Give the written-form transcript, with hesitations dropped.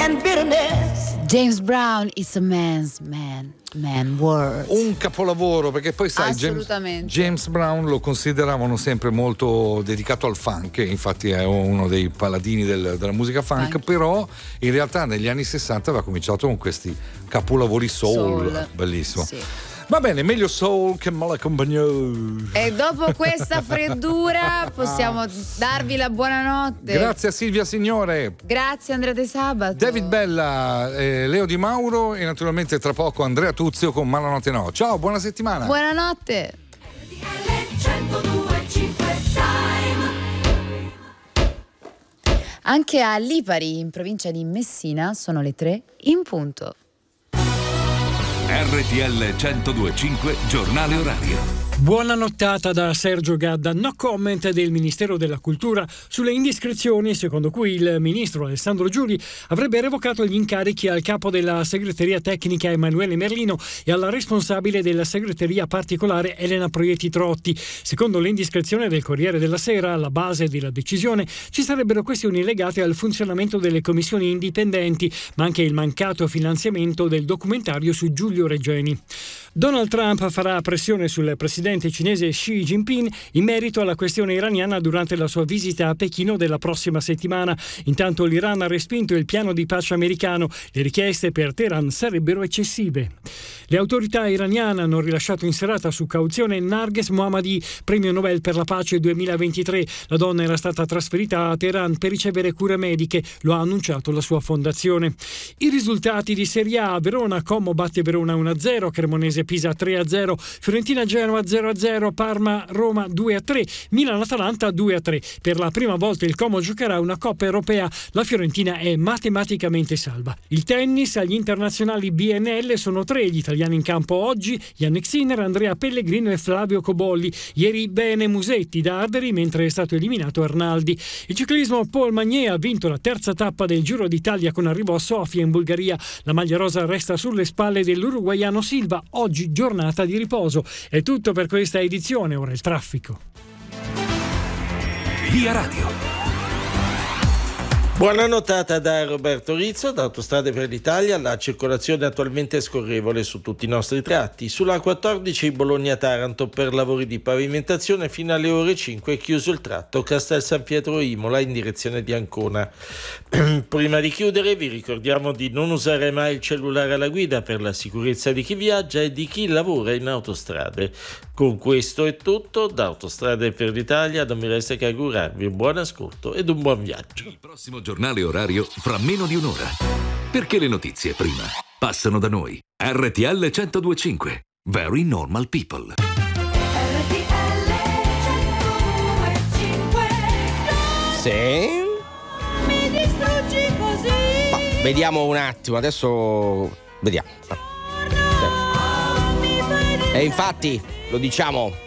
and bitterness. James Brown, It's a Man's World. Un capolavoro, perché poi sai, James Brown lo consideravano sempre molto dedicato al funk, infatti è uno dei paladini della musica funk, però in realtà negli anni 60 aveva cominciato con questi capolavori soul. Bellissimo. Sì. Va bene, meglio soul che Malaccompagnò. E dopo questa freddura possiamo darvi la buonanotte. Grazie a Silvia Signore. Grazie Andrea De Sabato. David Bella, Leo Di Mauro e naturalmente tra poco Andrea Tuzio con Malanotte No. Ciao, buona settimana. Buonanotte. Anche a Lipari, in provincia di Messina, sono le 3 in punto. RTL 102.5 Giornale Orario. Buona nottata da Sergio Gadda. No comment del Ministero della Cultura sulle indiscrezioni secondo cui il ministro Alessandro Giuri avrebbe revocato gli incarichi al capo della segreteria tecnica Emanuele Merlino e alla responsabile della segreteria particolare Elena Proietti Trotti. Secondo l'indiscrezione del Corriere della Sera, alla base della decisione ci sarebbero questioni legate al funzionamento delle commissioni indipendenti, ma anche il mancato finanziamento del documentario su Giulio Regeni. Donald Trump farà pressione sul presidente cinese Xi Jinping in merito alla questione iraniana durante la sua visita a Pechino della prossima settimana. Intanto l'Iran ha respinto il piano di pace americano. Le richieste per Teheran sarebbero eccessive. Le autorità iraniane hanno rilasciato in serata su cauzione Narges Mohammadi, premio Nobel per la pace 2023. La donna era stata trasferita a Teheran per ricevere cure mediche, lo ha annunciato la sua fondazione. I risultati di Serie A: Verona Como batte Verona 1-0, Cremonese Pisa 3-0, Fiorentina Genova 0-0, Parma Roma 2-3, Milan Atalanta 2-3. Per la prima volta il Como giocherà una Coppa Europea, la Fiorentina è matematicamente salva. Il tennis: agli internazionali BNL sono 3 gli italiani in campo oggi: Yannick Sinner, Andrea Pellegrino e Flavio Cobolli. Ieri bene Musetti da Arderi, mentre è stato eliminato Arnaldi. Il ciclismo: Paul Magnier ha vinto la terza tappa del Giro d'Italia con arrivo a Sofia in Bulgaria. La maglia rosa resta sulle spalle dell'uruguaiano Silva, oggi giornata di riposo. È tutto per questa edizione, ora il traffico. Via Radio. Buona nottata da Roberto Rizzo. Da Autostrade per l'Italia la circolazione attualmente è scorrevole su tutti i nostri tratti. Sulla 14 Bologna-Taranto per lavori di pavimentazione fino alle ore 5 è chiuso il tratto Castel San Pietro Imola in direzione di Ancona. Prima di chiudere vi ricordiamo di non usare mai il cellulare alla guida per la sicurezza di chi viaggia e di chi lavora in autostrade. Con questo è tutto. Da Autostrade per l'Italia non mi resta che augurarvi un buon ascolto ed un buon viaggio. Il prossimo giornale orario fra meno di un'ora. Perché le notizie prima passano da noi. RTL 102.5. Very normal people. RTL 102.5. Sì. Mi distruggi così. Ma vediamo un attimo, adesso vediamo. E infatti lo diciamo